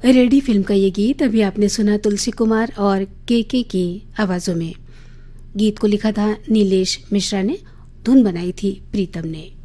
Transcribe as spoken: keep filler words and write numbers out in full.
Ready film का ये गीत अभी आपने सुना तुलसी कुमार और के के की आवाजों में। गीत को लिखा था नीलेश मिश्रा ने, धुन बनाई थी प्रीतम ने।